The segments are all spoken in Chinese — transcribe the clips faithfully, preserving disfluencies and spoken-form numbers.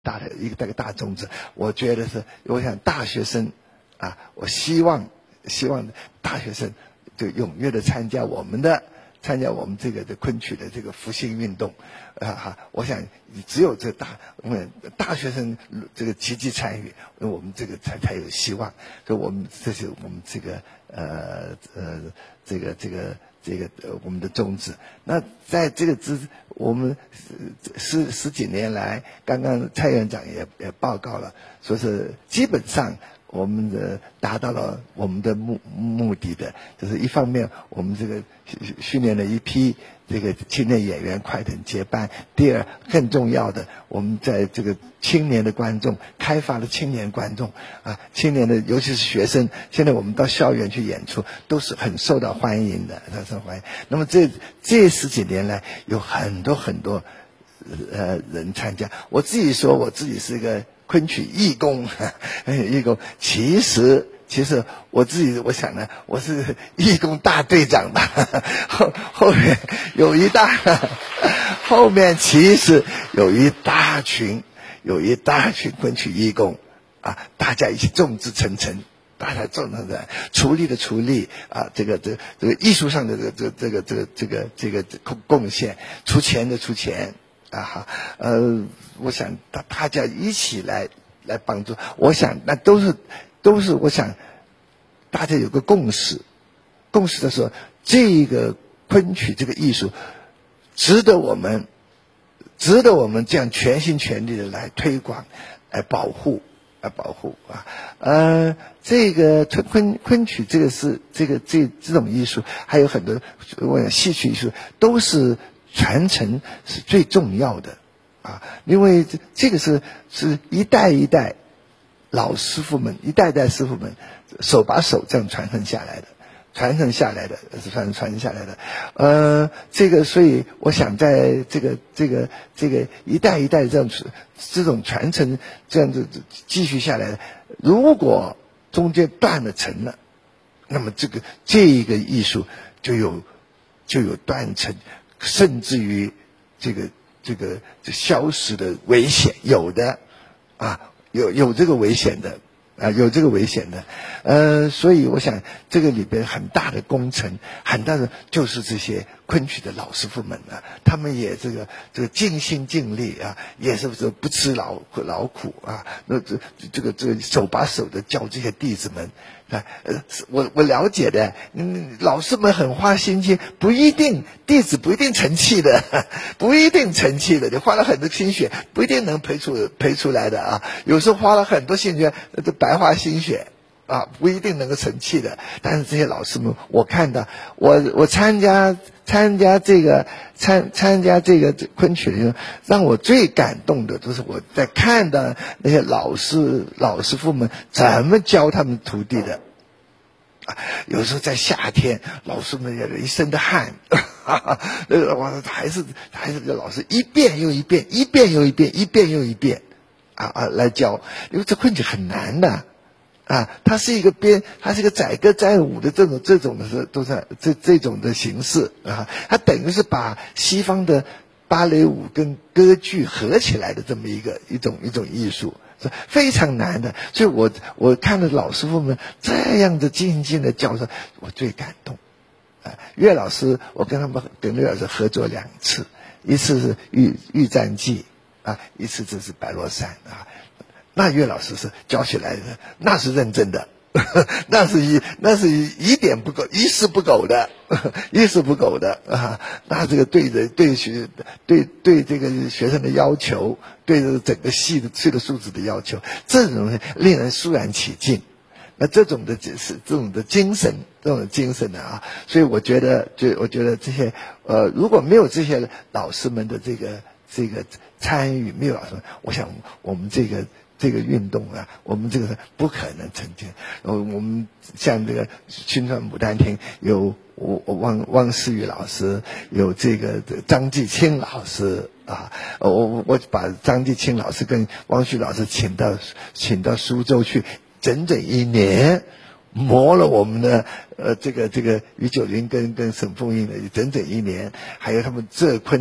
大的一个这个大宗旨。我觉得是，我想大学生啊，我希望希望大学生就踊跃的参加我们的。参加我们这个的昆曲的这个复兴运动，啊哈！我想只有这大，嗯，大学生这个积极参与，我们这个才才有希望。所以我们这是我们这个呃呃这个这个这个呃我们的宗旨。那在这个之我们十十几年来，刚刚蔡院长也也报告了，说是基本上。我们的达到了我们的目目的的，就是一方面我们这个训练了一批这个青年演员快等接班，第二更重要的，我们在这个青年的观众开发了青年观众啊，青年的尤其是学生，现在我们到校园去演出都是很受到欢迎的，很受欢迎。那么这这十几年来有很多很多呃人参加，我自己说我自己是一个。昆曲义工，义工，其实其实我自己我想呢，我是义工大队长吧，后后面有一大，后面其实有一大群，有一大群昆曲义工啊，大家一起众志成城。大家众志的出力的出力啊，这个这这个艺术上的这个这个这个这个这个贡贡献，出钱的出钱。啊哈，呃，我想大大家一起来来帮助，我想那都是都是我想大家有个共识，共识的说，这个昆曲这个艺术值得我们值得我们这样全心全力的来推广、来保护、来保护啊。呃，这个昆昆昆曲这个是这个这这种艺术，还有很多我想戏曲艺术都是。传承是最重要的啊，因为这这个是是一代一代老师傅们，一代代师傅们手把手这样传承下来的，传承下来的是传传承下来的。呃，这个所以我想在这个这个这个一代一代这样这种传承这样子继续下来的，如果中间断了层了，那么这个这一个艺术就有就有断层。甚至于这个这个这消失的危险，有的啊，有有这个危险的啊，有这个危险的，呃，所以我想这个里边很大的工程，很大的就是这些昆曲的老师傅们啊，他们也这个这个尽心尽力啊，也是不不吃劳劳苦啊，那这这个这个手把手的教这些弟子们。啊，呃，我我了解的，嗯，老师们很花心机，不一定弟子不一定成器的，不一定成器的，你花了很多心血，不一定能培出培出来的啊。有时候花了很多心血，都白花心血啊，不一定能够成器的。但是这些老师们，我看到，我我参加参加这个参参加这个昆曲的时候，让我最感动的就是我在看到那些老师老师傅们怎么教他们徒弟的。啊，有时候在夏天，老师们也一身的汗，哈哈，我还是还是这个老师一遍又一遍，一遍又一遍，一遍又一遍，啊啊来教，因为这昆曲很难的。啊，它是一个编，它是一个载歌载舞的这种这种的是都是这这种的形式啊，它等于是把西方的芭蕾舞跟歌剧合起来的这么一个一种一种艺术，是非常难的。所以我我看到老师傅们这样的静静的教授，我最感动。啊，岳老师，我跟他们跟岳老师合作两次，一次是玉玉簪记啊，一次就是白罗山啊。那岳老师是教起来的，那是认真的，那是一那是一点不苟，一丝不苟的，一丝不苟的啊！那这个对着对学对对这个学生的要求，对这个整个系的系的素质的要求，这种东西令人肃然起敬。那这种的是这种的精神，这种的精神的啊，所以我觉得，就我觉得这些呃，如果没有这些老师们的这个这个参与，没有老师们，我想我们这个。这个运动啊，我们这个不可能成全。呃，我们像这个青川牡丹亭有我我汪汪世玉老师，有这个张继清老师啊，我我把张继清老师跟汪旭老师请到请到苏州去，整整一年。磨了我们的呃这个这个于九龄跟跟沈凤英的整整一年，还有他们浙昆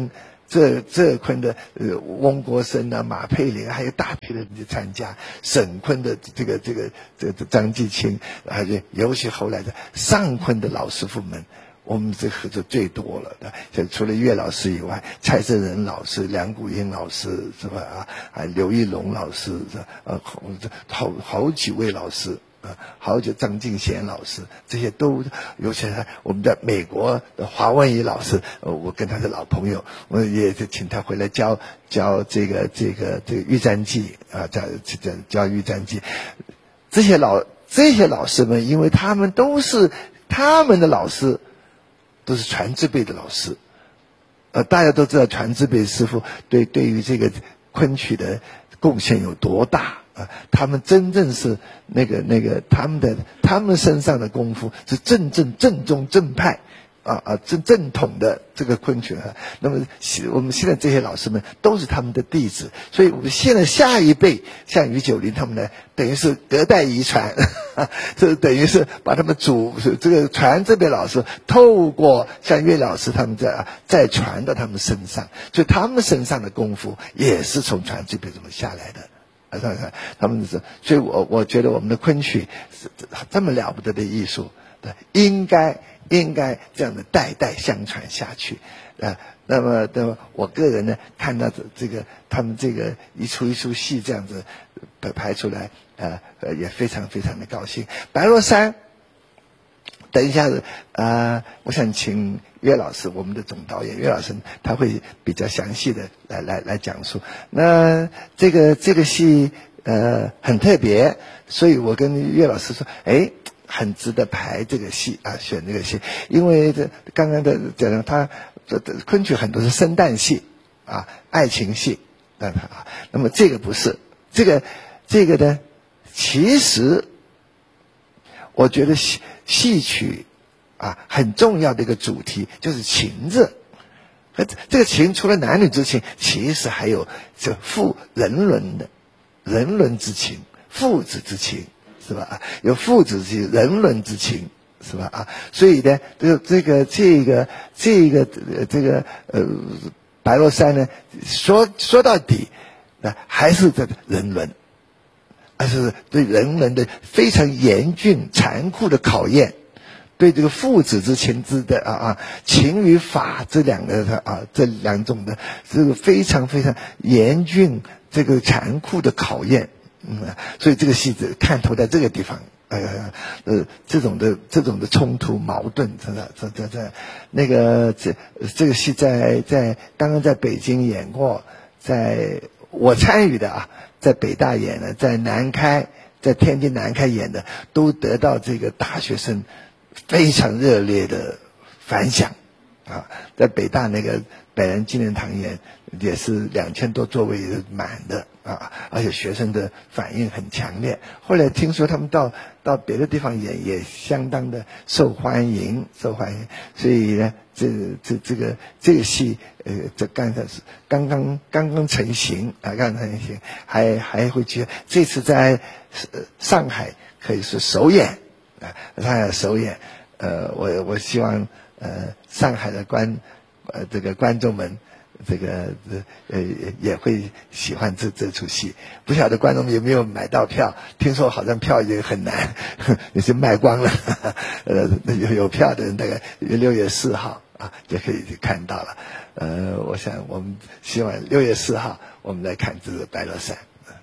浙浙昆的呃翁国生啊、马佩玲，还有大批的人去参加。沈昆的这个这个这个张继清，而且尤其后来的上昆的老师傅们。我们这合作最多了的，像除了岳老师以外，蔡振仁老师、梁谷英老师是吧？啊，还刘义龙老师，呃，好好几位老师啊，好几张敬贤老师，这些都，尤其是我们的美国的华文怡老师，呃，我跟他是老朋友，我也就请他回来教教这个这个这个玉簪记啊，教教教玉簪记，这些老这些老师们，因为他们都是他们的老师。都是传字辈的老师，呃，大家都知道传字辈师傅对对于这个昆曲的贡献有多大啊、呃！他们真正是那个那个他们的他们身上的功夫是正正正宗正派啊啊正正统的这个昆曲啊。那么我们现在这些老师们都是他们的弟子，所以我们现在下一辈像于九龄他们呢，等于是隔代遗传。这等于是把他们祖这个传这辈老师透过像岳老师他们在再传到他们身上，所以他们身上的功夫也是从传这辈这么下来的。啊，他们是，所以我我觉得我们的昆曲是这么了不得的艺术，应该应该这样的代代相传下去啊。那么，那么我个人呢，看到这个他们这个一出一出戏这样子排排出来，呃呃，也非常非常的高兴。白罗山，等一下子啊、呃，我想请岳老师，我们的总导演岳老师，他会比较详细的来来来讲述。那这个这个戏呃很特别，所以我跟岳老师说，哎。很值得排这个戏啊，选这个戏，因为这刚刚的讲了，他这这昆曲很多是生旦戏啊，爱情戏啊，那么这个不是，这个这个呢，其实我觉得戏戏曲啊很重要的一个主题就是情字，这个情除了男女之情，其实还有这父人伦的人伦之情，父子之情。是吧？有父子之情，人伦之情，是吧？啊，所以呢，这个这个这个这个这个呃，白罗山呢，说说到底，那还是这个人伦，而是对人伦的非常严峻、残酷的考验，对这个父子之情之的啊啊，情与法这两个啊这两种的这个非常非常严峻、这个残酷的考验。嗯，所以这个戏子看头在这个地方，呃呃，这种的这种的冲突矛盾，真的，这这这，那个这这个戏在在刚刚在北京演过，在我参与的啊，在北大演的，在南开，在天津南开演的，都得到这个大学生非常热烈的反响啊，在北大那个百人纪念堂演也是两千多座位满的。啊，而且学生的反应很强烈。后来听说他们到到别的地方演，也相当的受欢迎，受欢迎。所以呢，这这这个这个戏，呃，这刚才是刚刚刚刚成型啊，刚刚成型，还还会去这次在上海可以是首演啊，上海首演。呃，我我希望呃上海的观呃这个观众们。这个呃也会喜欢这这出戏，不晓得观众们有没有买到票？听说好像票也很难，也是卖光了。呃，有有票的人大概六月四号啊就可以看到了。呃，我想我们希望六月四号我们来看这个白罗山。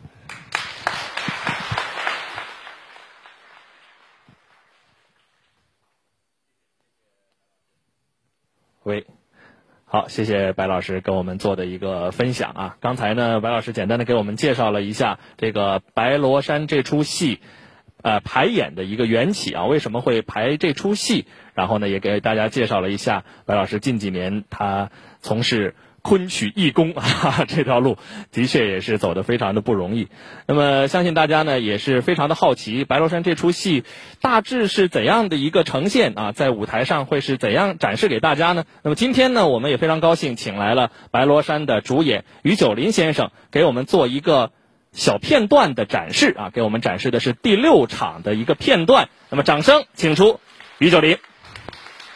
喂。好，谢谢白老师跟我们做的一个分享啊。刚才呢，白老师简单的给我们介绍了一下这个白罗山这出戏，呃，排演的一个缘起啊，为什么会排这出戏？然后呢，也给大家介绍了一下白老师近几年他从事昆曲义工啊，这条路的确也是走得非常的不容易。那么相信大家呢也是非常的好奇，白罗山这出戏大致是怎样的一个呈现啊，在舞台上会是怎样展示给大家呢？那么今天呢，我们也非常高兴请来了白罗山的主演于九龄先生，给我们做一个小片段的展示啊，给我们展示的是第六场的一个片段。那么掌声请出于九龄。